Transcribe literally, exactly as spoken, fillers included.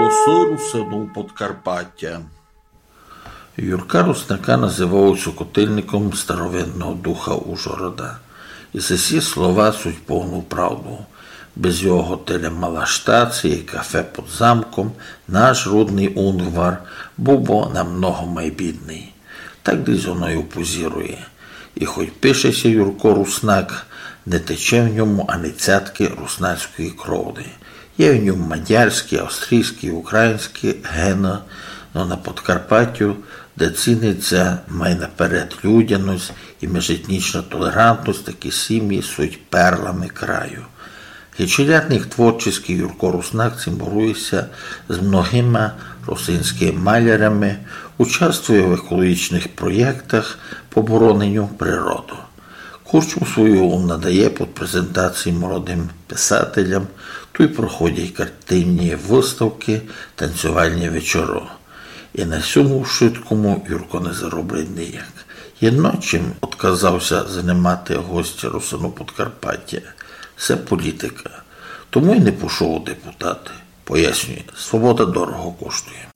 Голоси Русину Подкарпаття. Юрка Руснака називали сукотильником старовинного духа Ужгорода. І за ці слова суть повну правду. Без його готеля «Мала штація» і кафе «Под замком» наш рудний Унгвар був би намного майбідний. Так десь воно й позірує. І хоч пишеться Юрко Руснак, не тече в ньому ані цятки руснацької крові. Є в ньому мадярські, австрійські, українські гени, но на Подкарпаттю, де ціниться май наперед людяність і міжетнічна толерантність, такі сім'ї суть перлами краю. Гічелятних творчих Юрко Руснак цимборується з многими русинськими малярами, участвує в екологічних проєктах по бороненню природи. Курчу свою надає під презентації молодим писателям, тут проходять картинні виставки, танцювальні вечори. І на цьому швидкому Юрко не заробить ніяк. Єдно чим відказався займати гостя Русину Подкарпаття – це політика. Тому й не пішов у депутати. Пояснює, свобода дорого коштує.